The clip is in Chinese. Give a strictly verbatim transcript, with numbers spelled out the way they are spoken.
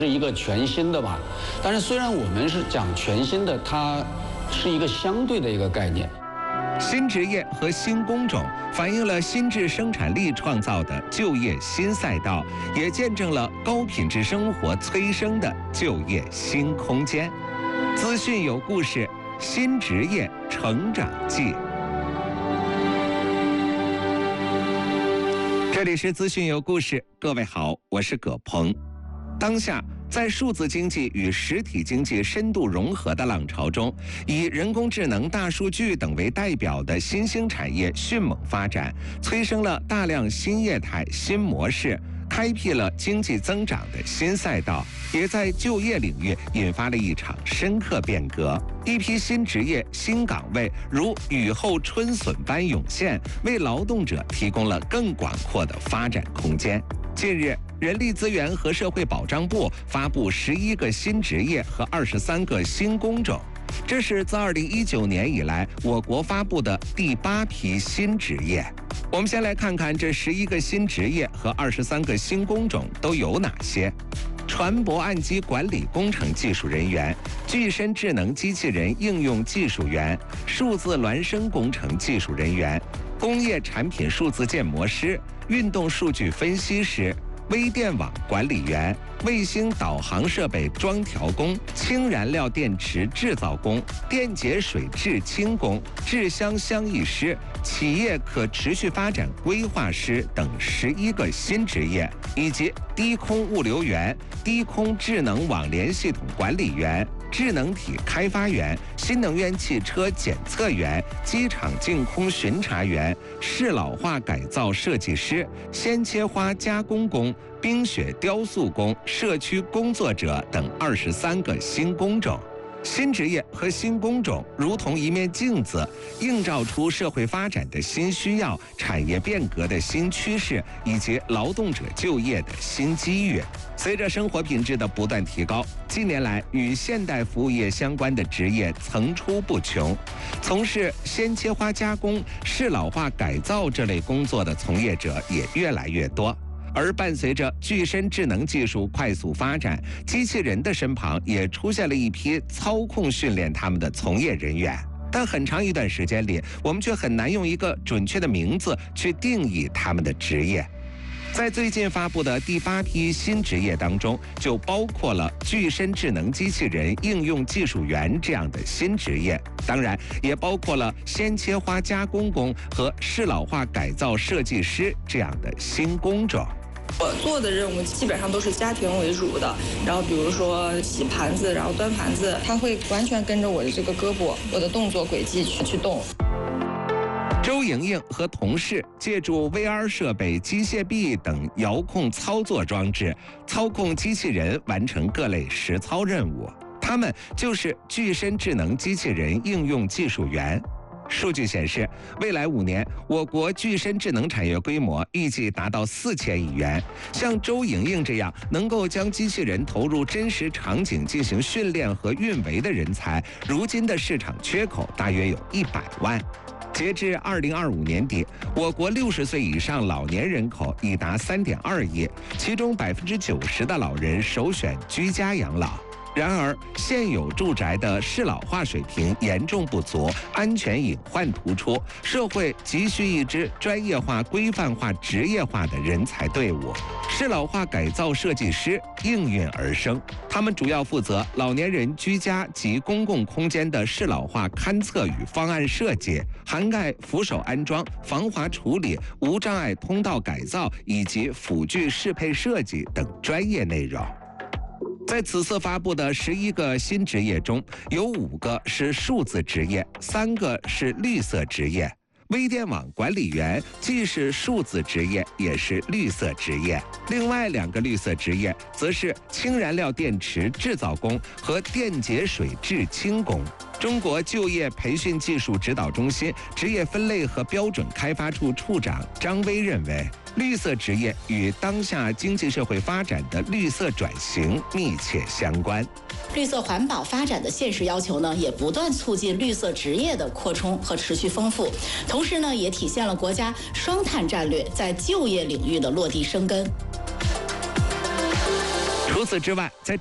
是一个全新的吧，但是虽然我们是讲全新的，它是一个相对的一个概念。 新职业和新工种反映了新质生产力创造的就业新赛道，也见证了高品质生活催生的就业新空间。资讯有故事，新职业成长记。这里是资讯有故事，各位好，我是葛鹏。当下，在数字经济与实体经济深度融合的浪潮中，以人工智能、大数据等为代表的新兴产业迅猛发展，催生了大量新业态、新模式，开辟了经济增长的新赛道，也在就业领域引发了一场深刻变革。一批新职业、新岗位如雨后春笋般涌现，为劳动者提供了更广阔的发展空间。近日，人力资源和社会保障部发布十一个新职业和二十三个新工种，这是自二零一九年以来我国发布的第八批新职业。我们先来看看这十一个新职业和二十三个新工种都有哪些。船舶岸基管理工程技术人员、具身智能机器人应用技术员、数字孪生工程技术人员、工业产品数字建模师、运动数据分析师、微电网管理员、卫星导航设备装调工、氢燃料电池制造工、电解水制氢工、制箱箱艺师、企业可持续发展规划师等十一个新职业，以及低空物流员、低空智能网联系统管理员、智能体开发员、新能源汽车检测员、机场净空巡查员、适老化改造设计师、鲜切花加工工、冰雪雕塑工、社区工作者等二十三个新工种。新职业和新工种如同一面镜子，映照出社会发展的新需要、产业变革的新趋势以及劳动者就业的新机遇。随着生活品质的不断提高，近年来与现代服务业相关的职业层出不穷，从事鲜切花加工、适老化改造这类工作的从业者也越来越多。而伴随着具身智能技术快速发展，机器人的身旁也出现了一批操控训练他们的从业人员。但很长一段时间里，我们却很难用一个准确的名字去定义他们的职业。在最近发布的第八批新职业当中，就包括了具身智能机器人应用技术员这样的新职业，当然也包括了鲜切花加工工和适老化改造设计师这样的新工种。 我做的任务基本上都是家庭为主的，然后比如说洗盘子，然后端盘子，它会完全跟着我的这个胳膊、我的动作轨迹去去动。 周莹莹和同事借助 V R 设备、机械臂等遥控操作装置，操控机器人完成各类实操任务。他们就是具身智能机器人应用技术员。数据显示，未来五年，我国具身智能产业规模预计达到四千亿元。像周莹莹这样能够将机器人投入真实场景进行训练和运维的人才，如今的市场缺口大约有一百万。截至二零二五年底，我国六十岁以上老年人口已达三点二亿，其中百分之九十的老人首选居家养老。然而，现有住宅的适老化水平严重不足，安全隐患突出，社会急需一支专业化、规范化、职业化的人才队伍。适老化改造设计师应运而生，他们主要负责老年人居家及公共空间的适老化勘测与方案设计，涵盖扶手安装、防滑处理、无障碍通道改造以及辅具适配设计等专业内容。在此次发布的十一个新职业中，有五个是数字职业，三个是绿色职业。微电网管理员既是数字职业，也是绿色职业。另外两个绿色职业则是氢燃料电池制造工和电解水制氢工。中国就业培训技术指导中心职业分类和标准开发处处长张威认为，绿色职业与当下经济社会发展的绿色转型密切相关。 绿色环保发展的现实要求呢，也不断促进绿色职业的扩充和持续丰富，同时呢，也体现了国家双碳战略在就业领域的落地生根。 除除此之外，在